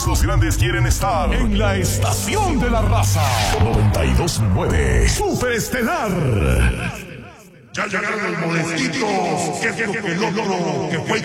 Todos los grandes quieren estar en la estación de la raza. 92.9 Superestelar. Ya llegaron los molestitos, que esto, que el otro, que fue